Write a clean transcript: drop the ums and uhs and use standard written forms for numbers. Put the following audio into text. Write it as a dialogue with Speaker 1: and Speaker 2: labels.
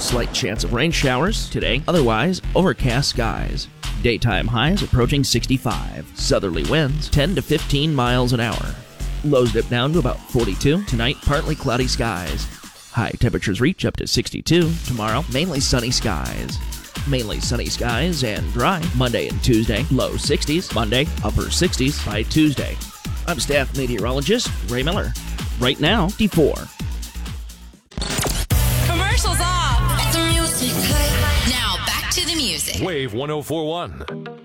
Speaker 1: Slight chance of rain showers today, otherwise overcast skies. Daytime highs approaching 65. Southerly winds 10 to 15 miles an hour. Lows dip down to about 42. Tonight, partly cloudy skies. High temperatures reach up to 62. Tomorrow, mainly sunny skies. Mainly sunny skies and dry Monday and Tuesday. Low 60s. Monday, upper 60s by Tuesday. I'm staff meteorologist Ray Miller. Right now, D4.
Speaker 2: Commercials off. Let the music play. Now back to the music.
Speaker 3: Wave 104.1.